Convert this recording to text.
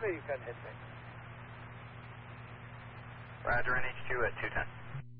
me, you can hit me. Roger, NH2 at 210.